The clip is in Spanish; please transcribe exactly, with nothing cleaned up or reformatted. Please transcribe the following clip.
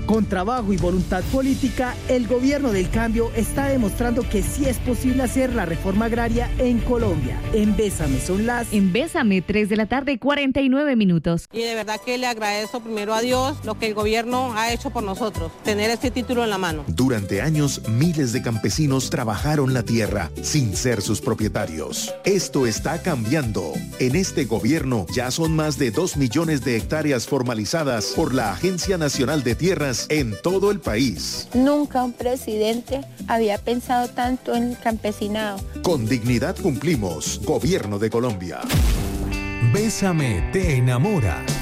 Con trabajo y voluntad política, el gobierno del cambio está demostrando que sí es posible hacer la reforma agraria en Colombia. En Bésame son las... En Bésame, tres de la tarde, cuarenta y nueve minutos. Y de verdad que le agradezco primero a Dios lo que el gobierno ha hecho por nosotros, tener este título en la mano. Durante años, miles de campesinos trabajaron la tierra sin ser sus propietarios. Esto está cambiando. En este gobierno ya son más de dos millones de hectáreas formalizadas por la Agencia Nacional de Tierras en todo el país. Nunca un presidente había pensado tanto en el campesinado. Con dignidad cumplimos. Gobierno de Colombia. Bésame te enamora.